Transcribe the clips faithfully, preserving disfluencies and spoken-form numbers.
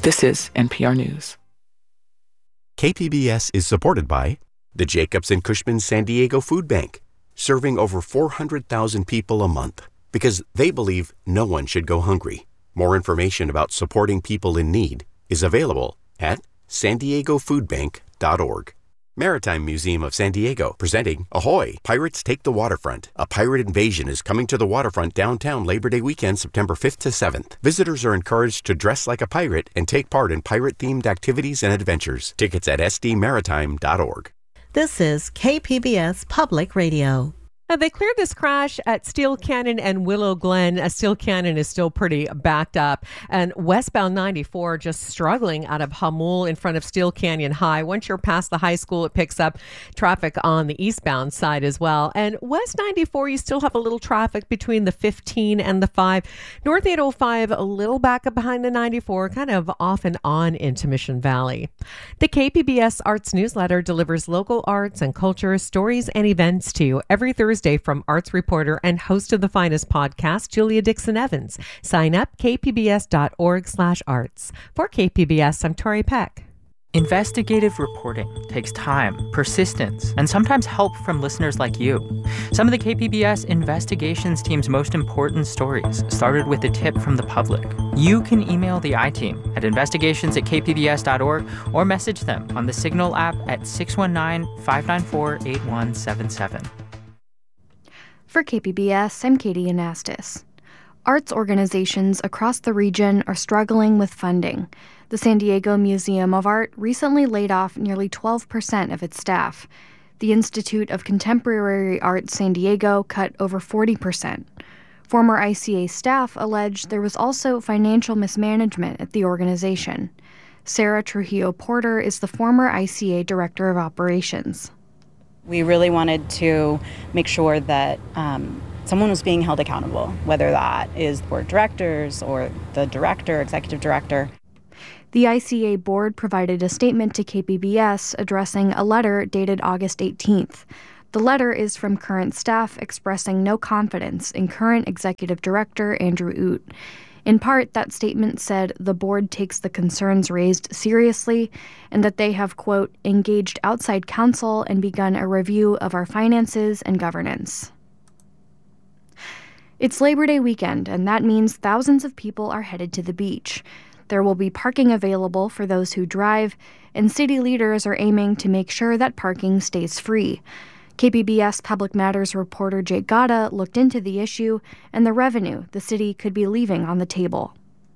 This is N P R News. K P B S is supported by the Jacobs and Cushman San Diego Food Bank, serving over four hundred thousand people a month because they believe no one should go hungry. More information about supporting people in need is available at san diego food bank dot org. Maritime Museum of San Diego presenting Ahoy! Pirates Take the Waterfront. A pirate invasion is coming to the waterfront downtown Labor Day weekend, September fifth to seventh. Visitors are encouraged to dress like a pirate and take part in pirate-themed activities and adventures. Tickets at s d maritime dot org. This is K P B S Public Radio. Now, they cleared this crash at Steel Canyon and Willow Glen. Uh, Steel Canyon is still pretty backed up. And westbound ninety-four just struggling out of Hamul in front of Steel Canyon High. Once you're past the high school, it picks up traffic on the eastbound side as well. And west ninety-four, you still have a little traffic between the fifteen and the five. North eight oh five, a little back up behind the ninety-four, kind of off and on into Mission Valley. The K P B S Arts Newsletter delivers local arts and culture, stories, and events to you every Thursday from arts reporter and host of the Finest podcast, Julia Dixon Evans. Sign up, k p b s dot org slash arts. For K P B S, I'm Tori Peck. Investigative reporting takes time, persistence, and sometimes help from listeners like you. Some of the K P B S investigations team's most important stories started with a tip from the public. You can email the I-Team at investigations at k p b s dot org or message them on the Signal app at six one nine, five nine four, eight one seven seven. For K P B S, I'm Katie Anastas. Arts organizations across the region are struggling with funding. The San Diego Museum of Art recently laid off nearly twelve percent of its staff. The Institute of Contemporary Art San Diego cut over forty percent. Former I C A staff alleged there was also financial mismanagement at the organization. Sarah Trujillo Porter is the former I C A Director of Operations. We really wanted to make sure that um, someone was being held accountable, whether that is the board of directors or the director, executive director. The I C A board provided a statement to K P B S addressing a letter dated August eighteenth. The letter is from current staff expressing no confidence in current executive director Andrew Oot. In part, that statement said the board takes the concerns raised seriously and that they have, quote, engaged outside counsel and begun a review of our finances and governance. It's Labor Day weekend, and that means thousands of people are headed to the beach. There will be parking available for those who drive, and city leaders are aiming to make sure that parking stays free. K P B S Public Matters reporter Jake Gada looked into the issue and the revenue the city could be leaving on the table.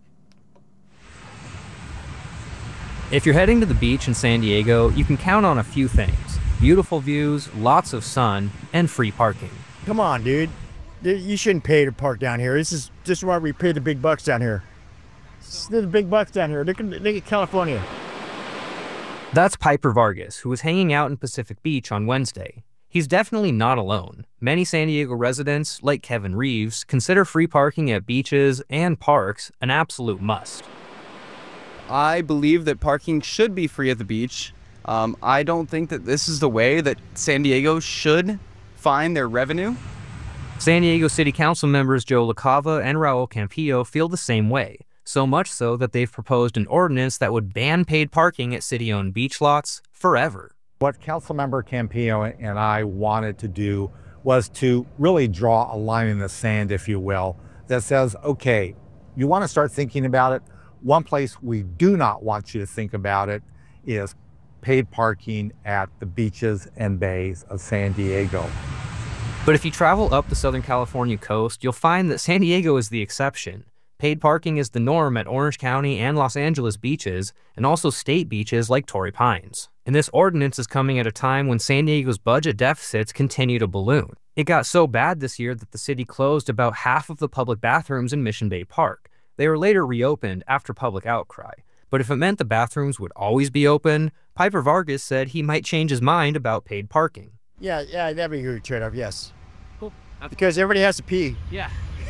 If you're heading to the beach in San Diego, you can count on a few things. Beautiful views, lots of sun, and free parking. Come on, dude. You shouldn't pay to park down here. This is this is why we pay the big bucks down here. This is the big bucks down here. Look at, look at California. That's Piper Vargas, who was hanging out in Pacific Beach on Wednesday. He's definitely not alone. Many San Diego residents, like Kevin Reeves, consider free parking at beaches and parks an absolute must. I believe that parking should be free at the beach. Um, I don't think that this is the way that San Diego should find their revenue. San Diego City Council members Joe LaCava and Raul Campillo feel the same way, so much so that they've proposed an ordinance that would ban paid parking at city-owned beach lots forever. What Councilmember Campillo and I wanted to do was to really draw a line in the sand, if you will, that says, okay, you want to start thinking about it. One place we do not want you to think about it is paid parking at the beaches and bays of San Diego. But if you travel up the Southern California coast, you'll find that San Diego is the exception. Paid parking is the norm at Orange County and Los Angeles beaches, and also state beaches like Torrey Pines. And this ordinance is coming at a time when San Diego's budget deficits continue to balloon. It got so bad this year that the city closed about half of the public bathrooms in Mission Bay Park. They were later reopened after public outcry. But if it meant the bathrooms would always be open, Piper Vargas said he might change his mind about paid parking. Yeah, yeah, that'd be a good trade-off, yes. Cool. Because everybody has to pee. Yeah.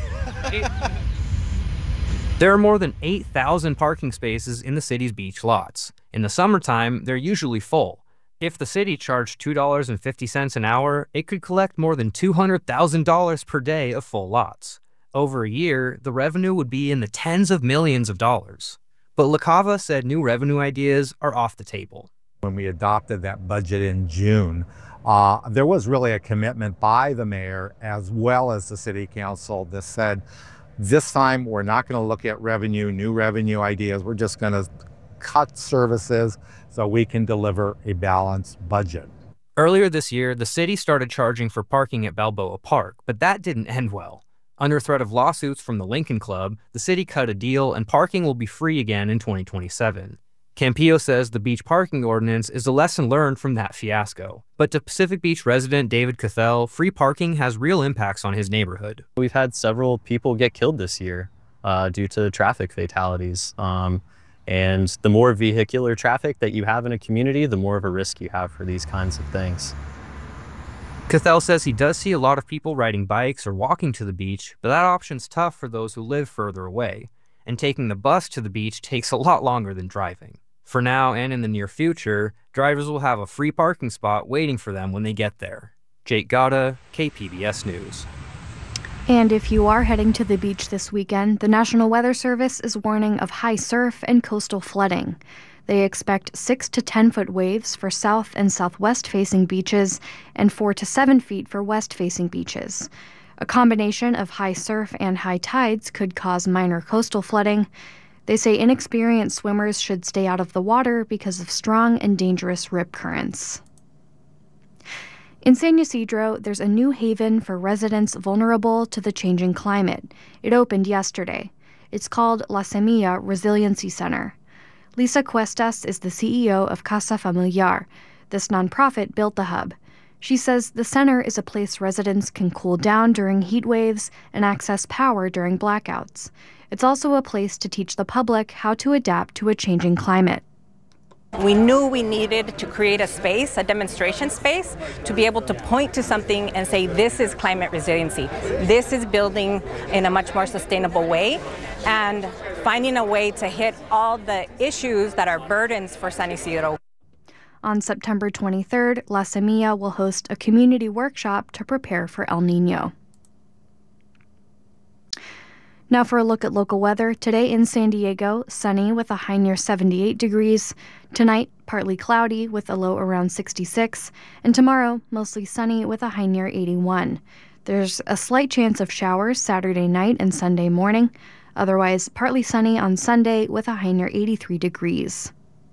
There are more than eight thousand parking spaces in the city's beach lots. In the summertime, they're usually full. If the city charged two dollars and fifty cents an hour, it could collect more than two hundred thousand dollars per day of full lots. Over a year, the revenue would be in the tens of millions of dollars. But LaCava said new revenue ideas are off the table. When we adopted that budget in June, uh, there was really a commitment by the mayor as well as the city council that said, this time we're not going to look at revenue, new revenue ideas. We're just going to cut services so we can deliver a balanced budget. Earlier this year, the city started charging for parking at Balboa Park, but that didn't end well. Under threat of lawsuits from the Lincoln Club, the city cut a deal and parking will be free again in twenty twenty-seven. Campillo says the beach parking ordinance is a lesson learned from that fiasco. But to Pacific Beach resident David Cathell, free parking has real impacts on his neighborhood. We've had several people get killed this year uh, due to traffic fatalities. Um, and the more vehicular traffic that you have in a community, the more of a risk you have for these kinds of things. Cathell says he does see a lot of people riding bikes or walking to the beach, but that option's tough for those who live further away. And taking the bus to the beach takes a lot longer than driving. For now and in the near future, drivers will have a free parking spot waiting for them when they get there. Jake Gada, K P B S News. And if you are heading to the beach this weekend, the National Weather Service is warning of high surf and coastal flooding. They expect six to ten foot waves for south and southwest facing beaches and four to seven feet for west facing beaches. A combination of high surf and high tides could cause minor coastal flooding. They say inexperienced swimmers should stay out of the water because of strong and dangerous rip currents. In San Ysidro, there's a new haven for residents vulnerable to the changing climate. It opened yesterday. It's called La Semilla Resiliency Center. Lisa Cuestas is the C E O of Casa Familiar. This nonprofit built the hub. She says the center is a place residents can cool down during heat waves and access power during blackouts. It's also a place to teach the public how to adapt to a changing climate. We knew we needed to create a space, a demonstration space, to be able to point to something and say, this is climate resiliency. This is building in a much more sustainable way and finding a way to hit all the issues that are burdens for San Ysidro. On September twenty-third, La Semilla will host a community workshop to prepare for El Niño. Now for a look at local weather. Today in San Diego, sunny with a high near seventy-eight degrees. Tonight, partly cloudy with a low around sixty-six. And tomorrow, mostly sunny with a high near eighty-one. There's a slight chance of showers Saturday night and Sunday morning. Otherwise, partly sunny on Sunday with a high near eighty-three degrees.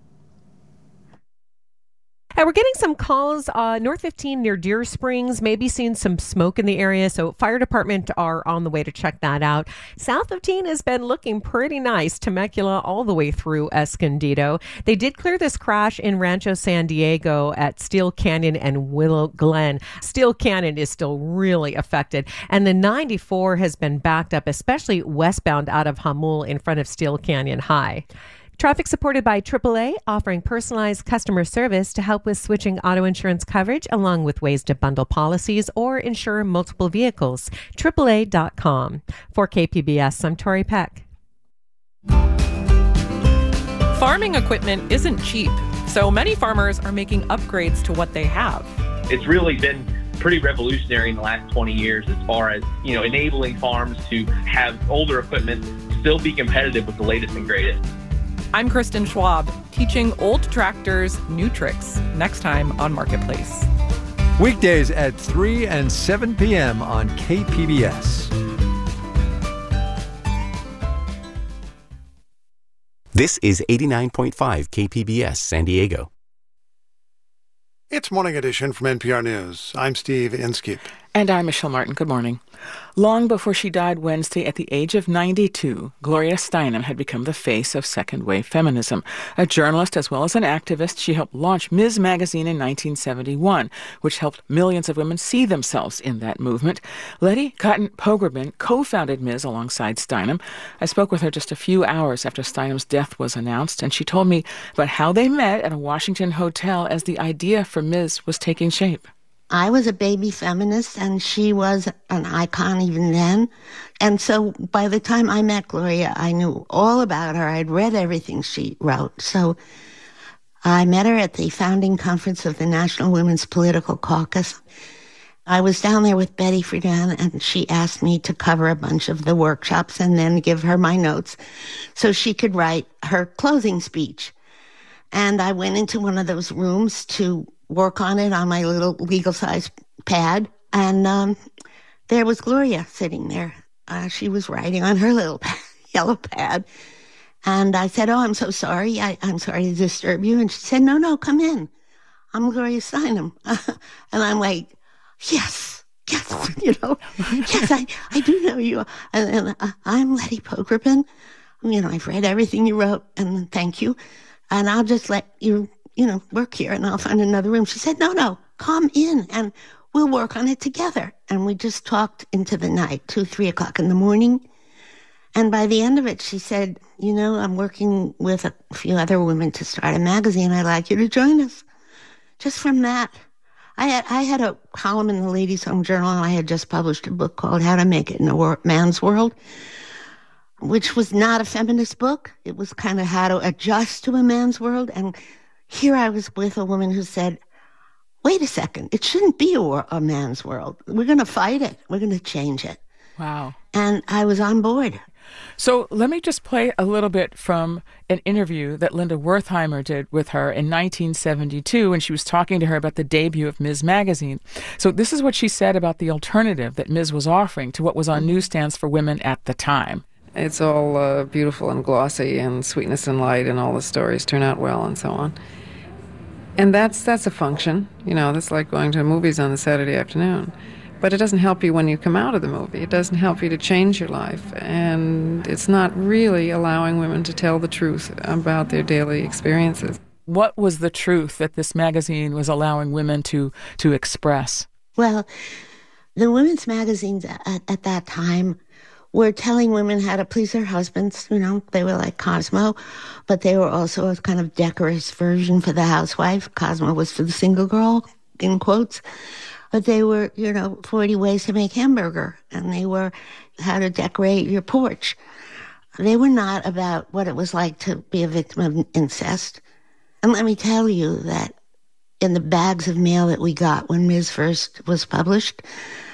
And we're getting some calls, uh, North fifteen near Deer Springs, maybe seeing some smoke in the area. So fire department are on the way to check that out. South fifteen has been looking pretty nice. Temecula all the way through Escondido. They did clear this crash in Rancho San Diego at Steele Canyon and Willow Glen. Steele Canyon is still really affected. And the ninety-four has been backed up, especially westbound out of Jamul in front of Steele Canyon High. Traffic supported by triple A, offering personalized customer service to help with switching auto insurance coverage, along with ways to bundle policies or insure multiple vehicles. triple A dot com. For K P B S, I'm Tori Peck. Farming equipment isn't cheap, so many farmers are making upgrades to what they have. It's really been pretty revolutionary in the last twenty years as far as, you know, enabling farms to have older equipment still be competitive with the latest and greatest. I'm Kristen Schwab, teaching old tractors new tricks, next time on Marketplace. Weekdays at three and seven p.m. on K P B S. This is eighty-nine point five K P B S San Diego. It's Morning Edition from N P R News. I'm Steve Inskeep. And I'm Michelle Martin. Good morning. Long before she died Wednesday at the age of ninety-two, Gloria Steinem had become the face of second-wave feminism. A journalist as well as an activist, she helped launch Miz Magazine in nineteen seventy-one, which helped millions of women see themselves in that movement. Letty Cotton Pogrebin co-founded Miz alongside Steinem. I spoke with her just a few hours after Steinem's death was announced, and she told me about how they met at a Washington hotel as the idea for Miz was taking shape. I was a baby feminist, and she was an icon even then. And so by the time I met Gloria, I knew all about her. I'd read everything she wrote. So I met her at the founding conference of the National Women's Political Caucus. I was down there with Betty Friedan, and she asked me to cover a bunch of the workshops and then give her my notes so she could write her closing speech. And I went into one of those rooms to work on it on my little legal-size pad, and um, there was Gloria sitting there. Uh, she was writing on her little yellow pad. And I said, oh, I'm so sorry. I, I'm sorry to disturb you. And she said, no, no, come in. I'm Gloria Steinem. And I'm like, yes, yes, you know, yes, I, I do know you. And, and uh, I'm Letty Pogrebin. You know, I've read everything you wrote, and thank you. And I'll just let you, you know, work here, and I'll find another room. She said, no, no, come in, and we'll work on it together. And we just talked into the night, two, three o'clock in the morning. And by the end of it, she said, you know, I'm working with a few other women to start a magazine. I'd like you to join us. Just from that, I had I had a column in the Ladies' Home Journal, and I had just published a book called How to Make It in a Wor- Man's World, which was not a feminist book. It was kind of how to adjust to a man's world. And here I was with a woman who said, wait a second, it shouldn't be a, wor- a man's world. We're going to fight it. We're going to change it. Wow. And I was on board. So let me just play a little bit from an interview that Linda Wertheimer did with her in nineteen seventy-two when she was talking to her about the debut of Ms. Magazine. So this is what she said about the alternative that Miz was offering to what was on newsstands for women at the time. It's all uh, beautiful and glossy, and sweetness and light, and all the stories turn out well and so on. And that's that's a function. You know, that's like going to movies on a Saturday afternoon. But it doesn't help you when you come out of the movie. It doesn't help you to change your life. And it's not really allowing women to tell the truth about their daily experiences. What was the truth that this magazine was allowing women to, to express? Well, the women's magazines at, at that time were telling women how to please their husbands. You know, they were like Cosmo, but they were also a kind of decorous version for the housewife. Cosmo was for the single girl, in quotes. But they were, you know, forty ways to make hamburger, and they were how to decorate your porch. They were not about what it was like to be a victim of incest. And let me tell you that in the bags of mail that we got when Miz first was published,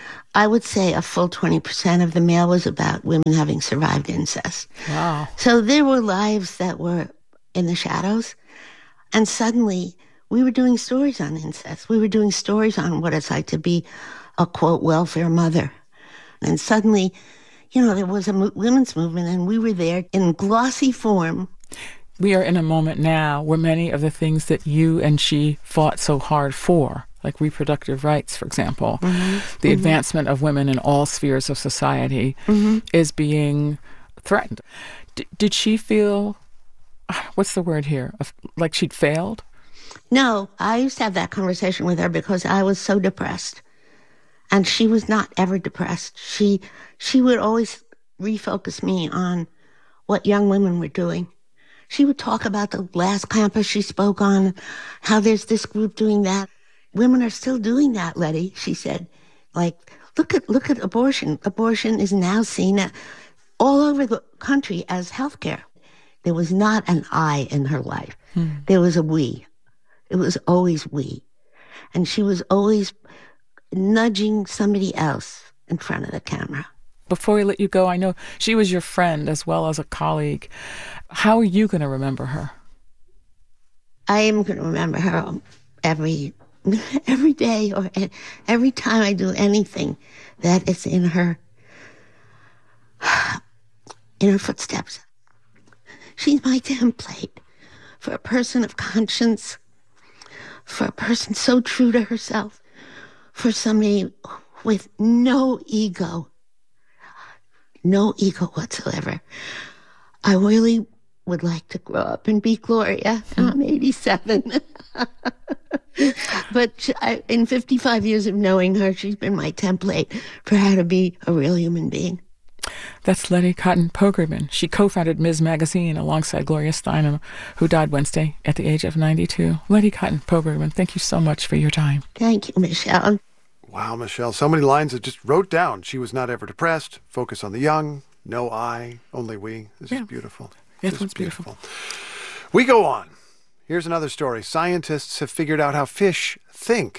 I would say a full twenty percent of the mail was about women having survived incest. Wow. So there were lives that were in the shadows, and suddenly we were doing stories on incest. We were doing stories on what it's like to be a, quote, welfare mother. And suddenly, you know, there was a mo- women's movement, and we were there in glossy form. We are in a moment now where many of the things that you and she fought so hard for, like reproductive rights, for example, mm-hmm. the mm-hmm. advancement of women in all spheres of society, mm-hmm. is being threatened. D- did she feel, what's the word here, like she'd failed? No, I used to have that conversation with her because I was so depressed. And she was not ever depressed. She she would always refocus me on what young women were doing. She would talk about the last campus she spoke on, how there's this group doing that. Women are still doing that, Letty, she said. Like, look at look at abortion. Abortion is now seen at, all over the country as healthcare. There was not an I in her life. Hmm. There was a we. It was always we. And she was always nudging somebody else in front of the camera. Before we let you go, I know she was your friend as well as a colleague. How are you going to remember her? I am going to remember her every every day or every time I do anything that is in her in her footsteps. She's my template for a person of conscience, for a person so true to herself, for somebody with no ego, no ego whatsoever. I really would like to grow up and be Gloria. I'm eighty-seven. But I, in fifty-five years of knowing her, she's been my template for how to be a real human being. That's Letty Cotton Pogrebin. She co-founded Miz Magazine alongside Gloria Steinem, who died Wednesday at the age of ninety-two. Letty Cotton Pogrebin, thank you so much for your time. Thank you, Michelle. Wow, Michelle, so many lines that just wrote down. She was not ever depressed, focus on the young, no I, only we. This yeah. is beautiful. Yeah, this it's beautiful. beautiful. We go on. Here's another story. Scientists have figured out how fish think.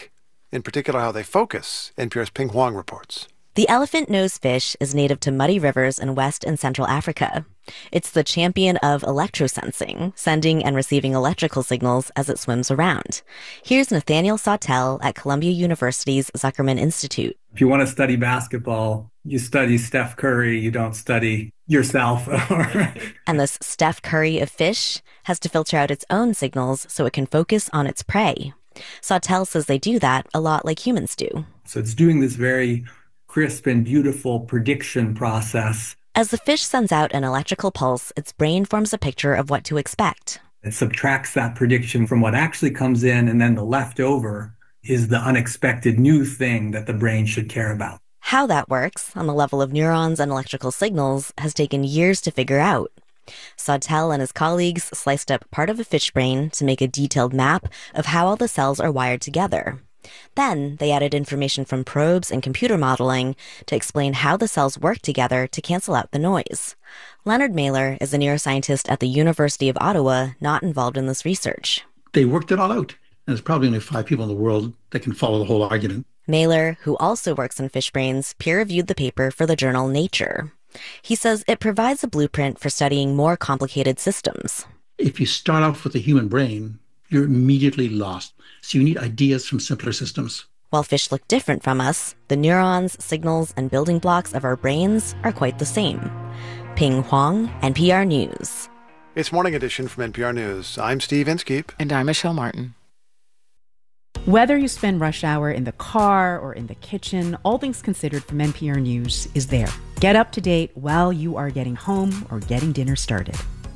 in particular how they focus, N P R's Ping Huang reports. The elephant-nose fish is native to muddy rivers in West and Central Africa. It's the champion of electrosensing, sending and receiving electrical signals as it swims around. Here's Nathaniel Sawtelle at Columbia University's Zuckerman Institute. If you want to study basketball, you study Steph Curry, you don't study yourself. And this Steph Curry of fish has to filter out its own signals so it can focus on its prey. Sawtelle says they do that a lot like humans do. So it's doing this very crisp and beautiful prediction process. As the fish sends out an electrical pulse, its brain forms a picture of what to expect. It subtracts that prediction from what actually comes in, and then the leftover is the unexpected new thing that the brain should care about. How that works, on the level of neurons and electrical signals, has taken years to figure out. Sawtelle and his colleagues sliced up part of a fish brain to make a detailed map of how all the cells are wired together. Then they added information from probes and computer modeling to explain how the cells work together to cancel out the noise. Leonard Mailer is a neuroscientist at the University of Ottawa, not involved in this research. They worked it all out. And there's probably only five people in the world that can follow the whole argument. Mailer, who also works in fish brains, peer-reviewed the paper for the journal Nature. He says it provides a blueprint for studying more complicated systems. If you start off with the human brain, you're immediately lost. So you need ideas from simpler systems. While fish look different from us, the neurons, signals, and building blocks of our brains are quite the same. Ping Huang, N P R News. It's Morning Edition from N P R News. I'm Steve Inskeep. And I'm Michelle Martin. Whether you spend rush hour in the car or in the kitchen, All Things Considered from N P R News is there. Get up to date while you are getting home or getting dinner started.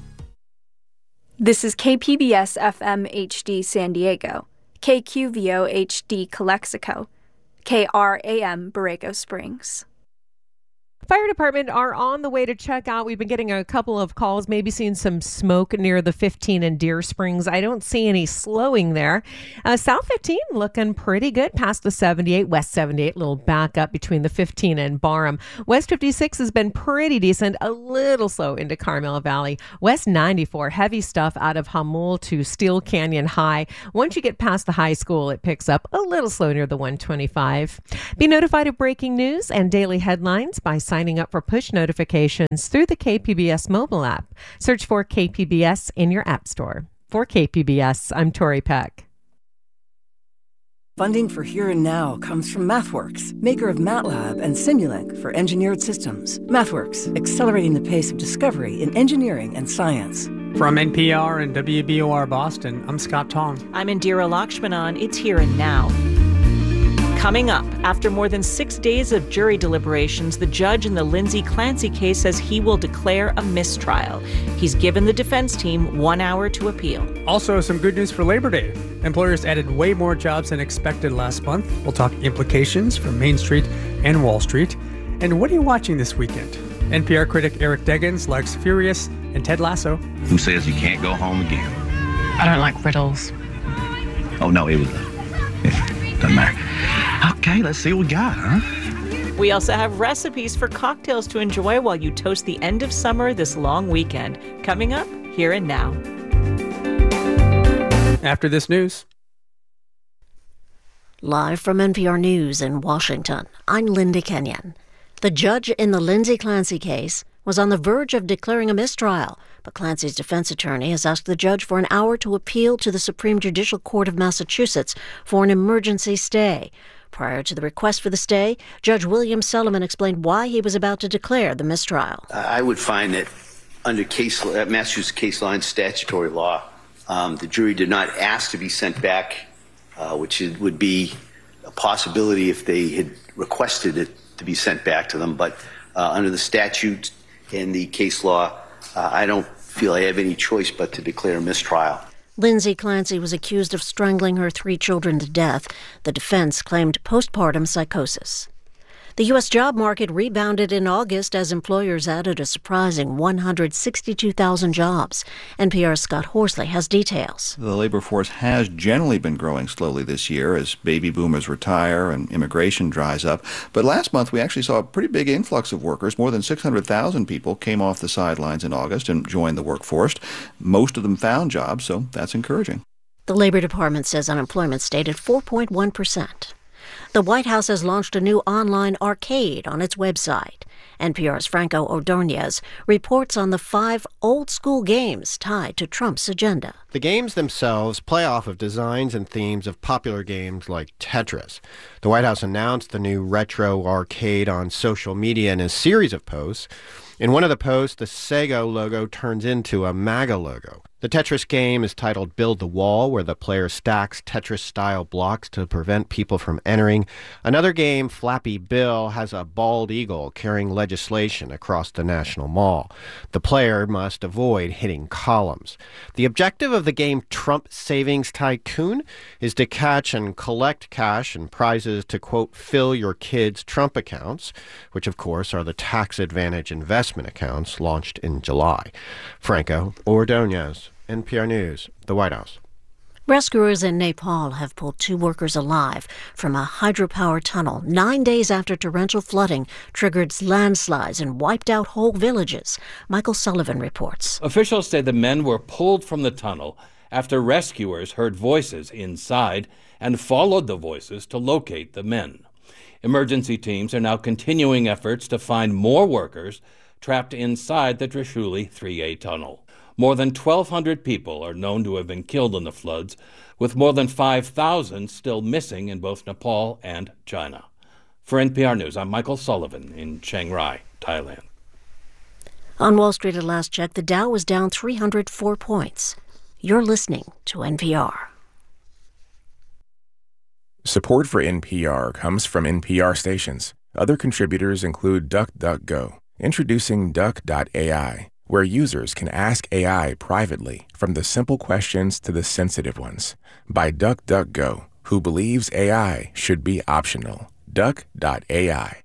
This is K P B S F M H D San Diego, K Q V O H D Calexico, K R A M Borrego Springs. Fire department are on the way to check out. We've been getting a couple of calls, maybe seeing some smoke near the fifteen and Deer Springs. I don't see any slowing there. Uh, South fifteen looking pretty good past the seventy-eight. West seventy-eight, little back up between the fifteen and Barham. West fifty-six has been pretty decent, a little slow into Carmel Valley. West ninety-four, heavy stuff out of Hamul to Steel Canyon High. Once you get past the high school, it picks up a little slow near the one twenty-five. Be notified of breaking news and daily headlines by signing up for push notifications through the K P B S mobile app. Search for K P B S in your app store. For K P B S, I'm Tori Peck. Funding for Here and Now comes from MathWorks, maker of MATLAB and Simulink for engineered systems. MathWorks, accelerating the pace of discovery in engineering and science. From N P R and W B O R Boston, I'm Scott Tong. I'm Indira Lakshmanan. It's Here and Now. Coming up, after more than six days of jury deliberations, the judge in the Lindsay Clancy case says he will declare a mistrial. He's given the defense team one hour to appeal. Also, some good news for Labor Day. Employers added way more jobs than expected last month. We'll talk implications for Main Street and Wall Street. And what are you watching this weekend? N P R critic Eric Deggans likes Furious and Ted Lasso. Who says you can't go home again? I don't like riddles. Oh, no, it was a... It doesn't matter. Okay, let's see what we got, huh? We also have recipes for cocktails to enjoy while you toast the end of summer this long weekend. Coming up, Here and Now. After this news. Live from N P R News in Washington, I'm Linda Kenyon. The judge in the Lindsay Clancy case was on the verge of declaring a mistrial, but Clancy's defense attorney has asked the judge for an hour to appeal to the Supreme Judicial Court of Massachusetts for an emergency stay. Prior to the request for the stay, Judge William Sullivan explained why he was about to declare the mistrial. I would find that under case uh, Massachusetts case law and statutory law, um, the jury did not ask to be sent back, uh, which is, would be a possibility if they had requested it to be sent back to them. But uh, under the statute and the case law, uh, I don't feel I have any choice but to declare a mistrial. Lindsay Clancy was accused of strangling her three children to death. The defense claimed postpartum psychosis. The U S job market rebounded in August as employers added a surprising one hundred sixty-two thousand jobs. N P R's Scott Horsley has details. The labor force has generally been growing slowly this year as baby boomers retire and immigration dries up. But last month we actually saw a pretty big influx of workers. More than six hundred thousand people came off the sidelines in August and joined the workforce. Most of them found jobs, so that's encouraging. The Labor Department says unemployment stayed at four point one percent. The White House has launched a new online arcade on its website. N P R's Franco Ordonez reports on the five old-school games tied to Trump's agenda. The games themselves play off of designs and themes of popular games like Tetris. The White House announced the new retro arcade on social media in a series of posts. In one of the posts, the Sega logo turns into a MAGA logo. The Tetris game is titled Build the Wall, where the player stacks Tetris-style blocks to prevent people from entering. Another game, Flappy Bill, has a bald eagle carrying legislation across the National Mall. The player must avoid hitting columns. The objective of the game Trump Savings Tycoon is to catch and collect cash and prizes to, quote, fill your kids' Trump accounts, which, of course, are the tax advantage investment accounts launched in July. Franco Ordonez, N P R News, the White House. Rescuers in Nepal have pulled two workers alive from a hydropower tunnel nine days after torrential flooding triggered landslides and wiped out whole villages. Michael Sullivan reports. Officials say the men were pulled from the tunnel after rescuers heard voices inside and followed the voices to locate the men. Emergency teams are now continuing efforts to find more workers trapped inside the Trishuli three A tunnel. More than twelve hundred people are known to have been killed in the floods, with more than five thousand still missing in both Nepal and China. For N P R News, I'm Michael Sullivan in Chiang Rai, Thailand. On Wall Street at last check, the Dow was down three hundred four points. You're listening to N P R. Support for N P R comes from N P R stations. Other contributors include DuckDuckGo, introducing Duck dot A I, where users can ask A I privately, from the simple questions to the sensitive ones. By DuckDuckGo, who believes A I should be optional. Duck dot A I.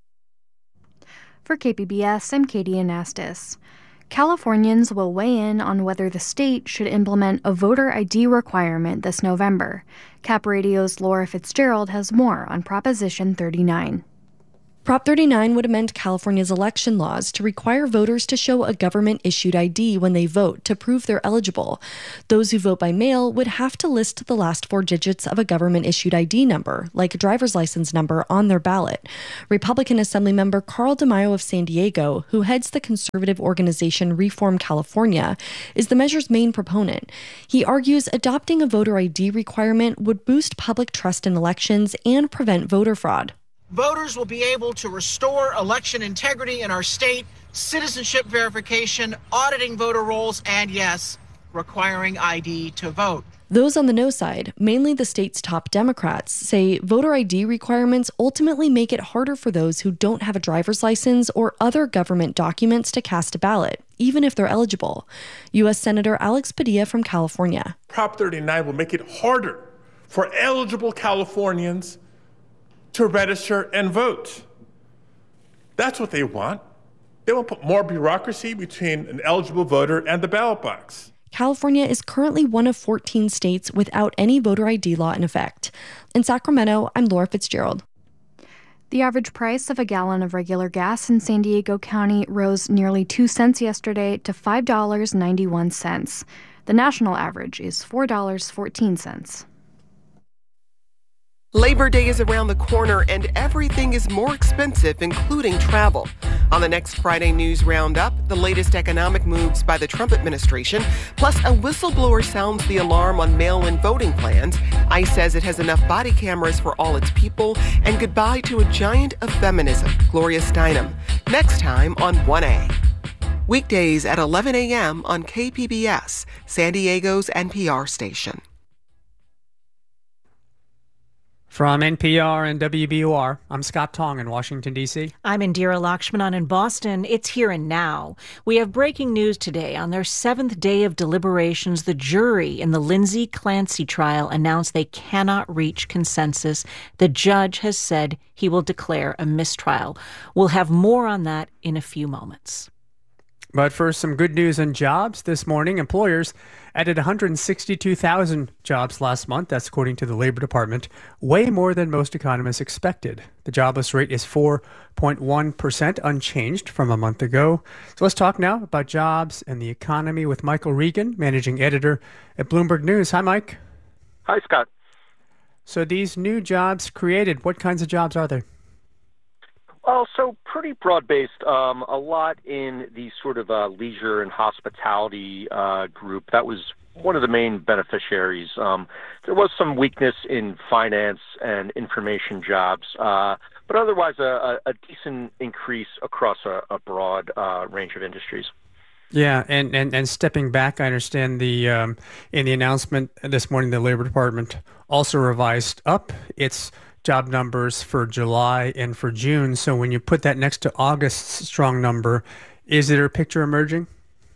For K P B S, I'm Katie Anastas. Californians will weigh in on whether the state should implement a voter I D requirement this November. Cap Radio's Laura Fitzgerald has more on Proposition thirty-nine. Prop thirty-nine would amend California's election laws to require voters to show a government-issued I D when they vote to prove they're eligible. Those who vote by mail would have to list the last four digits of a government-issued I D number, like a driver's license number, on their ballot. Republican Assemblymember Carl DeMaio of San Diego, who heads the conservative organization Reform California, is the measure's main proponent. He argues adopting a voter I D requirement would boost public trust in elections and prevent voter fraud. Voters will be able to restore election integrity in our state, citizenship verification, auditing voter rolls, and yes, requiring I D to vote. Those on the no side, mainly the state's top Democrats, say voter I D requirements ultimately make it harder for those who don't have a driver's license or other government documents to cast a ballot, even if they're eligible. U S Senator Alex Padilla from California. Prop thirty-nine will make it harder for eligible Californians to register and vote. That's what they want. They want to put more bureaucracy between an eligible voter and the ballot box. California is currently one of fourteen states without any voter I D law in effect. In Sacramento, I'm Laura Fitzgerald. The average price of a gallon of regular gas in San Diego County rose nearly two cents yesterday to five dollars and ninety-one cents. The national average is four dollars and fourteen cents. Labor Day is around the corner and everything is more expensive, including travel. On the next Friday News Roundup, the latest economic moves by the Trump administration, plus a whistleblower sounds the alarm on mail-in voting plans. ICE says it has enough body cameras for all its people, and goodbye to a giant of feminism, Gloria Steinem. Next time on one A. Weekdays at eleven a.m. on K P B S, San Diego's N P R station. From N P R and W B O R, I'm Scott Tong in Washington, D C. I'm Indira Lakshmanan in Boston. It's Here and Now. We have breaking news today. On their seventh day of deliberations, the jury in the Lindsay Clancy trial announced they cannot reach consensus. The judge has said he will declare a mistrial. We'll have more on that in a few moments. But first, some good news on jobs. This morning, employers added one hundred sixty-two thousand jobs last month. That's according to the Labor Department, way more than most economists expected. The jobless rate is four point one percent, unchanged from a month ago. So let's talk now about jobs and the economy with Michael Regan, managing editor at Bloomberg News. Hi, Mike. Hi, Scott. So these new jobs created, what kinds of jobs are they? Well, so pretty broad-based. Um, a lot in the sort of uh, leisure and hospitality uh, group. That was one of the main beneficiaries. Um, there was some weakness in finance and information jobs, uh, but otherwise a, a decent increase across a, a broad uh, range of industries. Yeah, and, and, and stepping back, I understand the um, in the announcement this morning, the Labor Department also revised up its job numbers for July and for June. So when you put that next to August's strong number, is there a picture emerging?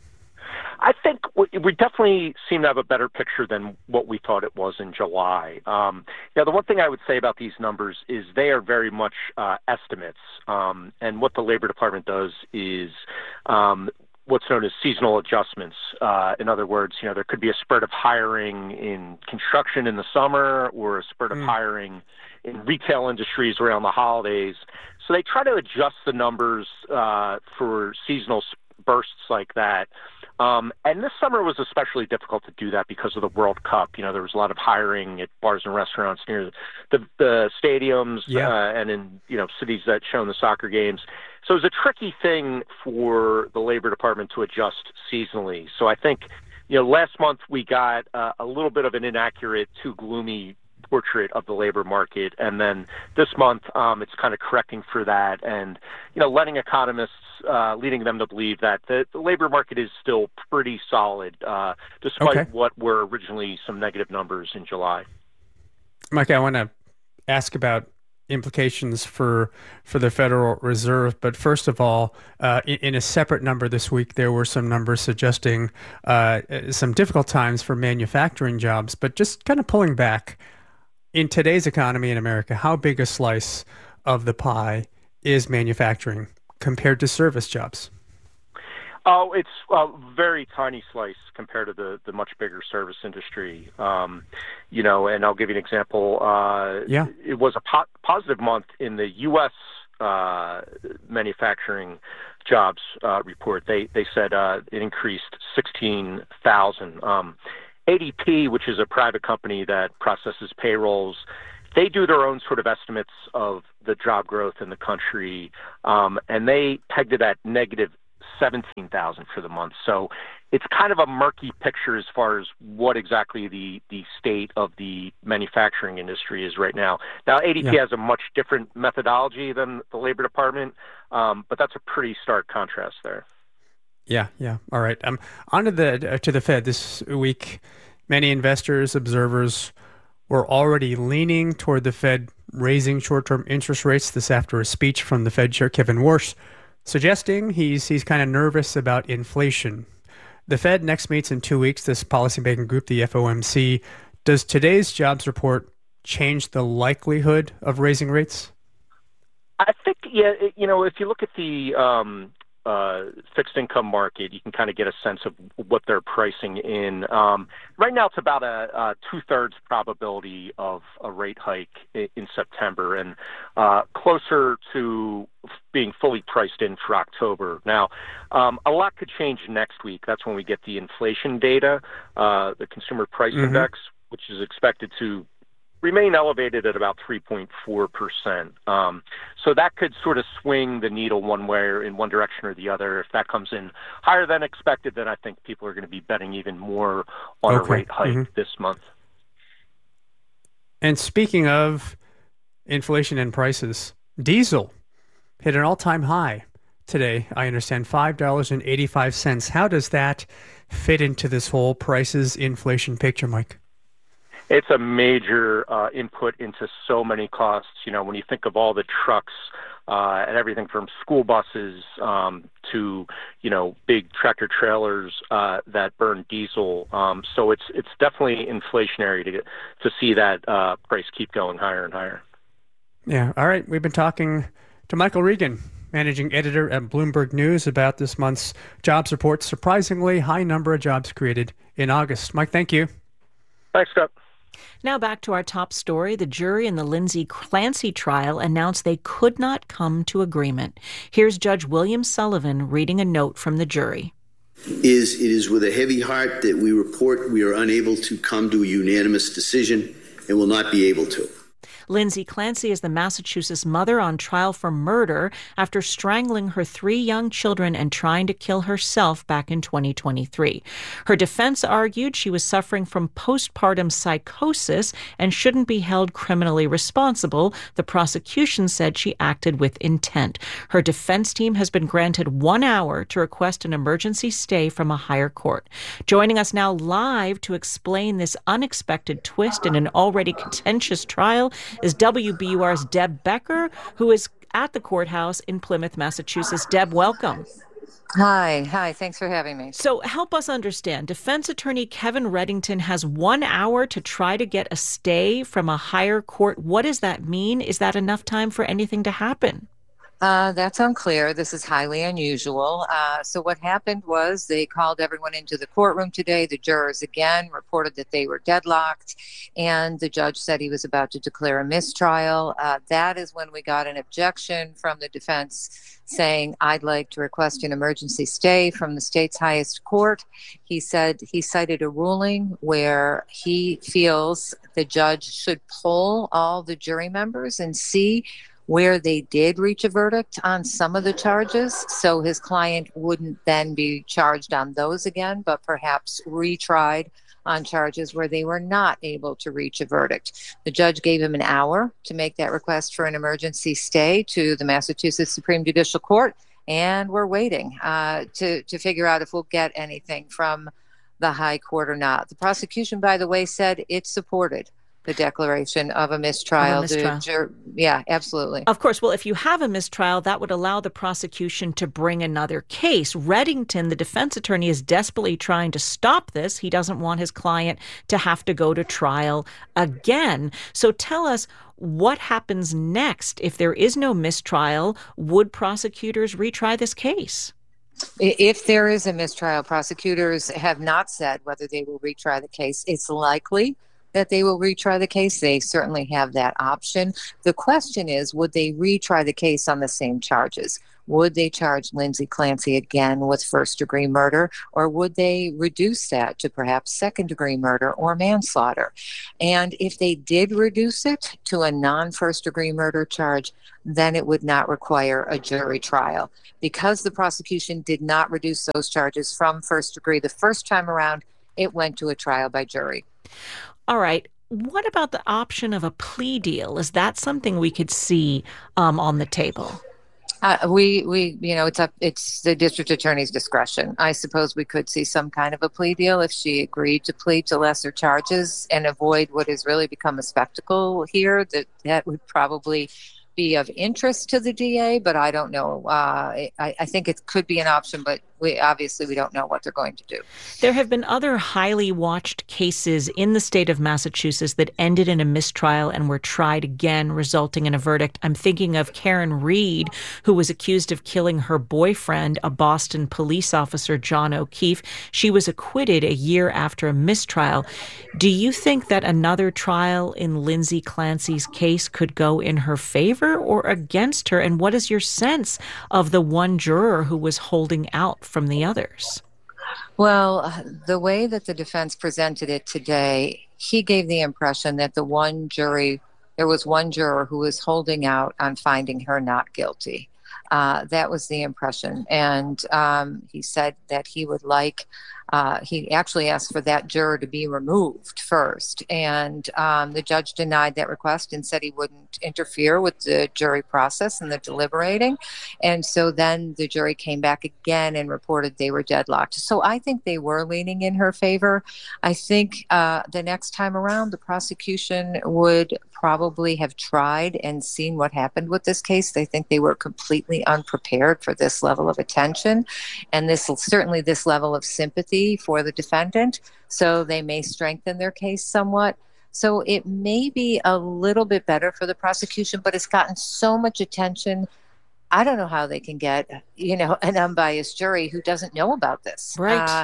I think we definitely seem to have a better picture than what we thought it was in July. Um, yeah, the one thing I would say about these numbers is they are very much uh, estimates. Um, and what the Labor Department does is um, what's known as seasonal adjustments. Uh, in other words, you know, there could be a spurt of hiring in construction in the summer or a spurt of mm. hiring in retail industries around the holidays. So they try to adjust the numbers uh, for seasonal bursts like that. Um, and this summer was especially difficult to do that because of the World Cup. You know, there was a lot of hiring at bars and restaurants near the, the stadiums yeah. uh, and in, you know, cities that show the soccer games. So it was a tricky thing for the Labor Department to adjust seasonally. So I think, you know, last month we got uh, a little bit of an inaccurate, too gloomy portrait of the labor market. And then this month, um, it's kind of correcting for that and, you know, letting economists, uh, leading them to believe that the, the labor market is still pretty solid, uh, despite okay. what were originally some negative numbers in July. Mike, I want to ask about implications for for the Federal Reserve. But first of all, uh, in, in a separate number this week, there were some numbers suggesting uh, some difficult times for manufacturing jobs. But just kind of pulling back, in today's economy in America, how big a slice of the pie is manufacturing compared to service jobs? Oh, it's a very tiny slice compared to the, the much bigger service industry. Um, you know, and I'll give you an example. Uh, yeah. It was a po- positive month in the U S uh, manufacturing jobs uh, report. They they said uh, it increased sixteen thousand. Um, A D P, which is a private company that processes payrolls, they do their own sort of estimates of the job growth in the country, um, and they pegged it at negative seventeen thousand for the month. So it's kind of a murky picture as far as what exactly the, the state of the manufacturing industry is right now. Now, A D P yeah. has a much different methodology than the Labor Department, um, but that's a pretty stark contrast there. Yeah, yeah. All right. Um, on to the, uh, to the Fed this week. Many investors, observers were already leaning toward the Fed raising short-term interest rates this after a speech from the Fed Chair Kevin Warsh, suggesting he's he's kind of nervous about inflation. The Fed next meets in two weeks, this policymaking group, the F O M C. Does today's jobs report change the likelihood of raising rates? I think, yeah, you know, if you look at the um, uh, fixed income market, you can kind of get a sense of what they're pricing in. Um, right now, it's about a, a two-thirds probability of a rate hike in, in September and uh, closer to being fully priced in for October. Now, um, a lot could change next week. That's when we get the inflation data, uh, the consumer price mm-hmm. index, which is expected to remain elevated at about three point four percent. Um, so that could sort of swing the needle one way or in one direction or the other. If that comes in higher than expected, then I think people are going to be betting even more on okay. a rate hike mm-hmm. this month. And speaking of inflation and prices, diesel hit an all-time high today. I understand five dollars and eighty-five cents. How does that fit into this whole prices inflation picture, Mike? It's a major uh, input into so many costs. You know, when you think of all the trucks uh, and everything from school buses um, to, you know, big tractor trailers uh, that burn diesel. Um, so it's it's definitely inflationary to to see that uh, price keep going higher and higher. Yeah. All right. We've been talking to Michael Regan, managing editor at Bloomberg News, about this month's jobs report. Surprisingly high number of jobs created in August. Mike, thank you. Thanks, Scott. Now back to our top story. The jury in the Lindsay Clancy trial announced they could not come to agreement. Here's Judge William Sullivan reading a note from the jury. Is it is with a heavy heart that we report we are unable to come to a unanimous decision and will not be able to. Lindsay Clancy is the Massachusetts mother on trial for murder after strangling her three young children and trying to kill herself back in twenty twenty-three. Her defense argued she was suffering from postpartum psychosis and shouldn't be held criminally responsible. The prosecution said she acted with intent. Her defense team has been granted one hour to request an emergency stay from a higher court. Joining us now live to explain this unexpected twist in an already contentious trial is W B U R's Deb Becker, who is at the courthouse in Plymouth, Massachusetts. Deb, welcome. Hi. Hi. Thanks for having me. So help us understand. Defense attorney Kevin Reddington has one hour to try to get a stay from a higher court. What does that mean? Is that enough time for anything to happen? Uh, that's unclear. This is highly unusual. Uh, so what happened was they called everyone into the courtroom today. The jurors again reported that they were deadlocked, and the judge said he was about to declare a mistrial. Uh, that is when we got an objection from the defense saying, I'd like to request an emergency stay from the state's highest court. He said he cited a ruling where he feels the judge should poll all the jury members and see where they did reach a verdict on some of the charges, so his client wouldn't then be charged on those again, but perhaps retried on charges where they were not able to reach a verdict. The judge gave him an hour to make that request for an emergency stay to the Massachusetts Supreme Judicial Court, and we're waiting uh, to, to figure out if we'll get anything from the high court or not. The prosecution, by the way, said it supported the declaration of a mistrial. Of a mistrial. Jur- yeah, absolutely. Of course. Well, if you have a mistrial, that would allow the prosecution to bring another case. Reddington, the defense attorney, is desperately trying to stop this. He doesn't want his client to have to go to trial again. So tell us, what happens next? If there is no mistrial, would prosecutors retry this case? If there is a mistrial, prosecutors have not said whether they will retry the case. It's likely that they will retry the case. They certainly have that option. The question is, would they retry the case on the same charges? Would they charge Lindsay Clancy again with first-degree murder, or would they reduce that to perhaps second-degree murder or manslaughter? And if they did reduce it to a non-first-degree murder charge, then it would not require a jury trial. Because the prosecution did not reduce those charges from first degree the first time around, it went to a trial by jury. All right. What about the option of a plea deal? Is that something we could see um, on the table? Uh, we, we, you know, it's up, it's the district attorney's discretion. I suppose we could see some kind of a plea deal if she agreed to plead to lesser charges and avoid what has really become a spectacle here. That that would probably be of interest to the D A, but I don't know. Uh, I, I think it could be an option, but we obviously we don't know what they're going to do. There have been other highly watched cases in the state of Massachusetts that ended in a mistrial and were tried again, resulting in a verdict. I'm thinking of Karen Reed, who was accused of killing her boyfriend, a Boston police officer, John O'Keefe. She was acquitted a year after a mistrial. Do you think that another trial in Lindsay Clancy's case could go in her favor or against her? And what is your sense of the one juror who was holding out from the others? Well, the way that the defense presented it today, he gave the impression that the one jury, there was one juror who was holding out on finding her not guilty. Uh, that was the impression. And um, he said that he would like, uh, he actually asked for that juror to be removed first. And um, the judge denied that request and said he wouldn't interfere with the jury process and the deliberating. And so then the jury came back again and reported they were deadlocked. So I think they were leaning in her favor. I think uh, the next time around, the prosecution would probably have tried and seen what happened with this case. They think they were completely unprepared for this level of attention and this certainly this level of sympathy for the defendant. So they may strengthen their case somewhat. So it may be a little bit better for the prosecution, but it's gotten so much attention. I don't know how they can get, you know, an unbiased jury who doesn't know about this. Right. Uh,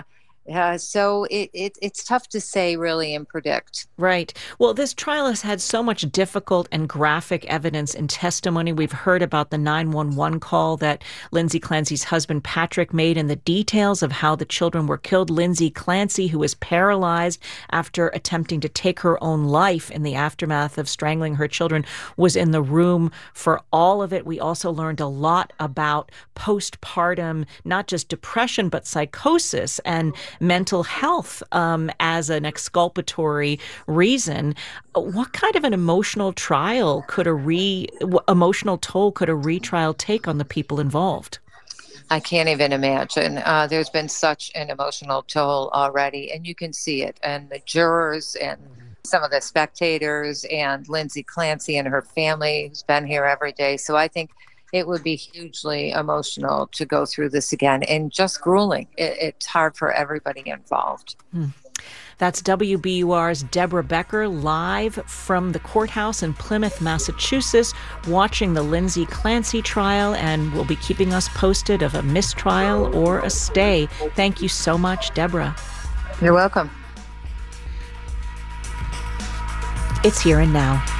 Uh, so it, it it's tough to say really and predict. Right. Well, this trial has had so much difficult and graphic evidence and testimony. We've heard about the nine one one call that Lindsay Clancy's husband Patrick made and the details of how the children were killed. Lindsay Clancy, who was paralyzed after attempting to take her own life in the aftermath of strangling her children, was in the room for all of it. We also learned a lot about postpartum, not just depression, but psychosis and mental health um, as an exculpatory reason. What kind of an emotional trial could a re emotional toll could a retrial take on the people involved? I can't even imagine. Uh, there's been such an emotional toll already, and you can see it. And the jurors and some of the spectators and Lindsay Clancy and her family who's been here every day. So I think it would be hugely emotional to go through this again and just grueling. It, it's hard for everybody involved. Hmm. That's W B U R's Deborah Becker live from the courthouse in Plymouth, Massachusetts, watching the Lindsay Clancy trial, and will be keeping us posted of a mistrial or a stay. Thank you so much, Deborah. You're welcome. It's Here and Now.